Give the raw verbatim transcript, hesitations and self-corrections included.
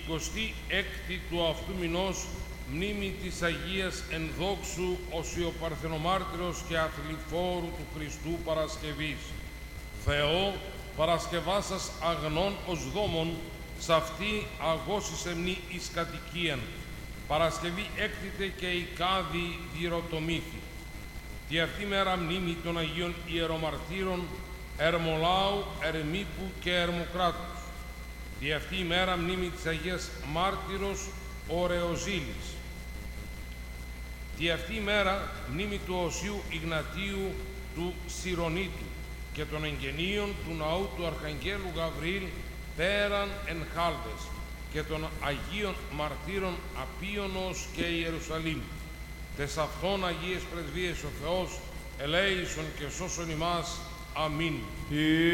εικοστή έκτη του αυτού μηνός μνήμη της Αγίας Ενδόξου Οσιοπαρθενομάρτυρος και Αθληφόρου του Χριστού Παρασκευής. Θεό, παρασκευάσας αγνών ως δόμων, σ' αυτή αγώσισε μνή εις κατοικίαν. Παρασκευή έκτητε και η κάδη διρωτομήθη. Τη αυτή μέρα μνήμη των Αγίων Ιερομαρτύρων Ερμολάου, Ερμήπου και Ερμοκράτους. Τη αυτή ημέρα μνήμη της Αγίας Μάρτυρος Ωρεοζήλης. Τη αυτή ημέρα μνήμη του Οσίου Ιγνατίου του Σιρονίτου και των εγγενείων του ναού του Αρχαγγέλου Γαβριήλ πέραν εν Χάλδες και των Αγίων Μαρτύρων Απίωνος και Ιερουσαλήμ. Τες αυτών Αγίες Πρεσβείες ο Θεός ελέησον και σώσον ημάς. Αμήν.